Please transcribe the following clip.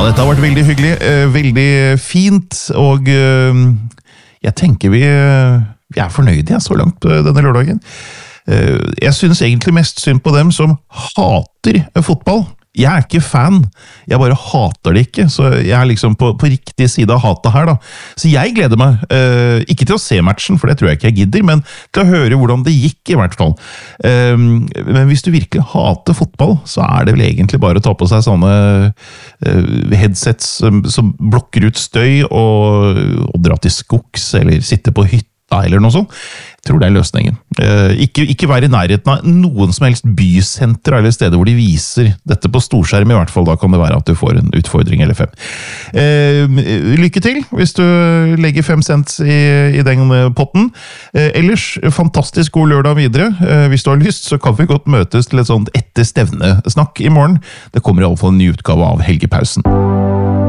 dette har vært veldig hyggelig, veldig fint, og jeg tenker vi er fornøyde så langt denne lørdagen. Jeg synes egentlig mest synd på dem som hater fotball. Jeg er ikke fan, jeg bare hater det ikke, så jeg er liksom på riktig side av hatet her da. Så jeg gleder meg, ikke til å se matchen, for det tror jeg ikke jeg gidder, men til å høre hvordan det gikk i hvert fall. Men hvis du virkelig hater fotball, så er det vel egentlig bare å ta på seg sånne headsets som blokker ut støy, og dra til skogs, eller sitte på hytta, eller noe sånt. Jeg tror det er løsningen. Ikke være i nærheten av noen som helst bysenter eller steder hvor de viser dette på storskjerm, i hvert fall da kan det være at du får en utfordring eller 5. Lykke til hvis du legger 5 cent i den potten. Ellers, fantastisk god lørdag videre. Hvis du har lyst, så kan vi godt møtes til et sånt etter stevne snakk i morgen. Det kommer i alle fall en ny utgave av Helgepausen.